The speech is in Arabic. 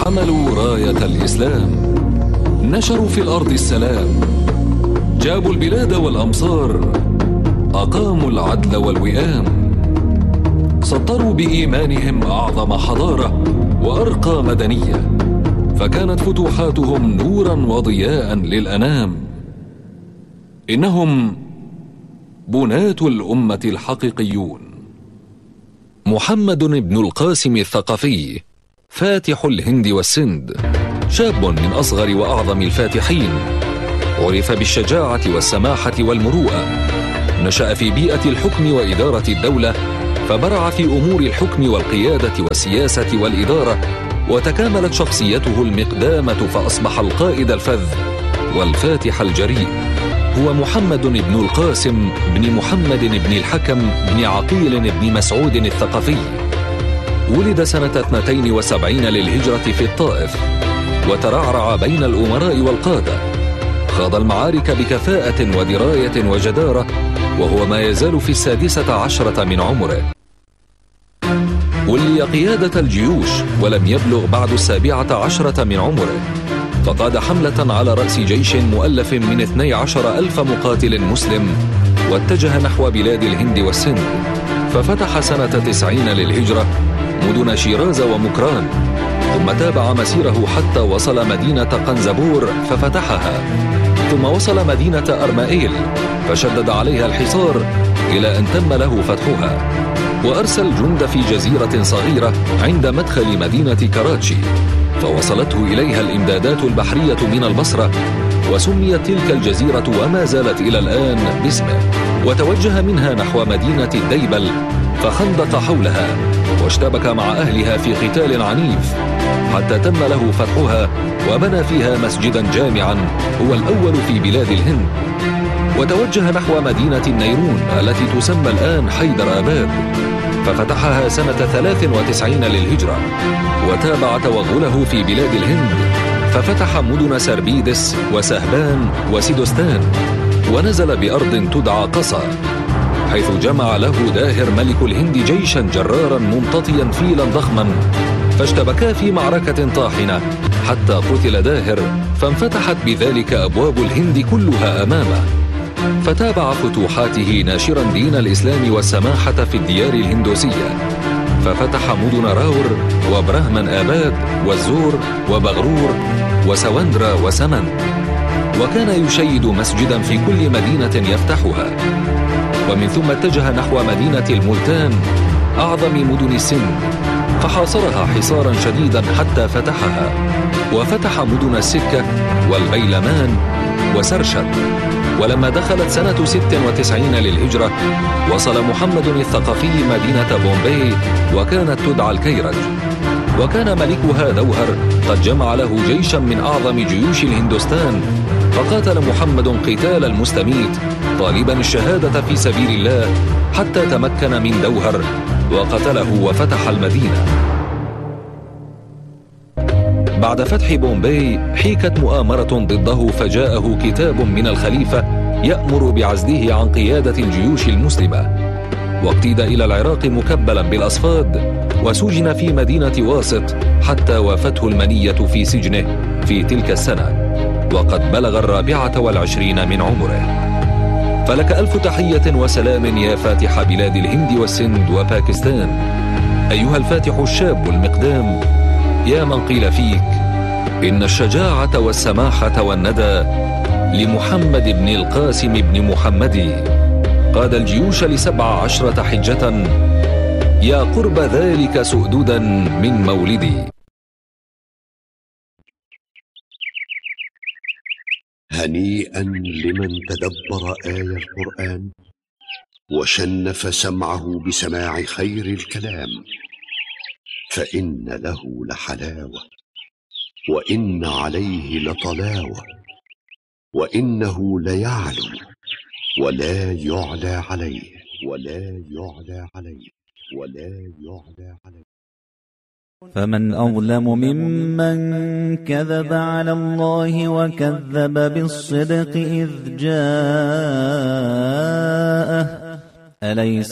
حملوا راية الإسلام، نشروا في الأرض السلام، جابوا البلاد والأمصار، أقاموا العدل والوئام، سطروا بإيمانهم أعظم حضارة وأرقى مدنية، فكانت فتوحاتهم نورا وضياء للأنام. إنهم بناة الأمة الحقيقيون. محمد بن القاسم الثقفي، فاتح الهند والسند، شاب من أصغر وأعظم الفاتحين، عرف بالشجاعة والسماحة والمروءة. نشأ في بيئة الحكم وإدارة الدولة، فبرع في أمور الحكم والقيادة والسياسة والإدارة، وتكاملت شخصيته المقدامة فأصبح القائد الفذ والفاتح الجريء. هو محمد بن القاسم بن محمد بن الحكم بن عقيل بن مسعود الثقفي. ولد سنة 72 للهجرة في الطائف، وترعرع بين الأمراء والقادة. خاض المعارك بكفاءة ودراية وجدارة، وهو ما يزال في 16 من عمره. ولي قيادة الجيوش ولم يبلغ بعد 17 من عمره، فقاد حملة على رأس جيش مؤلف من 12,000 مقاتل مسلم، واتجه نحو بلاد الهند والسند، ففتح سنة 90 للهجرة مدن شيراز ومكران، ثم تابع مسيره حتى وصل مدينة قنزبور ففتحها، ثم وصل مدينة أرمائيل فشدد عليها الحصار إلى أن تم له فتحها، وأرسل جند في جزيرة صغيرة عند مدخل مدينة كراتشي، فوصلته إليها الإمدادات البحرية من البصرة، وسميت تلك الجزيرة وما زالت إلى الآن باسمه. وتوجه منها نحو مدينة الديبل فخندق حولها، واشتبك مع أهلها في قتال عنيف حتى تم له فتحها، وبنى فيها مسجدا جامعا هو الأول في بلاد الهند. وتوجه نحو مدينة النيرون التي تسمى الآن حيدر آباد، ففتحها سنة 93 للهجرة، وتابع توغله في بلاد الهند، ففتح مدن سربيدس وسهبان وسيدوستان، ونزل بأرض تدعى قصا، حيث جمع له داهر ملك الهند جيشا جرارا ممتطيا فيلا ضخما، فاشتبكا في معركة طاحنة حتى قتل داهر، فانفتحت بذلك أبواب الهند كلها أمامه. فتابع فتوحاته ناشرا دين الإسلام والسماحة في الديار الهندوسية، ففتح مدن راور وبرهمن آباد والزور وبغرور وسوندرا وسمن، وكان يشيد مسجدا في كل مدينة يفتحها. ومن ثم اتجه نحو مدينة الملتان أعظم مدن السند، فحاصرها حصارا شديدا حتى فتحها، وفتح مدن السكة والبيلمان وسرشد. ولما دخلت سنة 96 للهجرة، وصل محمد الثقفي مدينة بومباي، وكانت تدعى الكيرج، وكان ملكها دوهر قد جمع له جيشا من أعظم جيوش الهندوستان، فقاتل محمد قتال المستميت طالبا الشهادة في سبيل الله حتى تمكن من دوهر وقتله وفتح المدينة. بعد فتح بومباي حيكت مؤامرة ضده، فجاءه كتاب من الخليفة يأمر بعزله عن قيادة الجيوش المسلمة، واقتيد إلى العراق مكبلا بالأصفاد، وسجن في مدينة واسط حتى وافته المنية في سجنه في تلك السنة، وقد بلغ 24 من عمره. فلك ألف تحية وسلام يا فاتح بلاد الهند والسند وباكستان، أيها الفاتح الشاب المقدام، يا من قيل فيك إن الشجاعة والسماحة والندى لمحمد بن القاسم بن محمد، قاد الجيوش ل17 حجة، يا قرب ذلك سؤددا من مولدي. هنيئا لمن تدبر آية القرآن وشنف سمعه بسماع خير الكلام، فإن له لحلاوة، وإن عليه لطلاوة، وإنه ليعلو ولا يعلى عليه، ولا يعلى عليه، ولا يعلى عليه. فمن أظلم ممن كذب على الله وكذب بالصدق إذ جاءه، أليس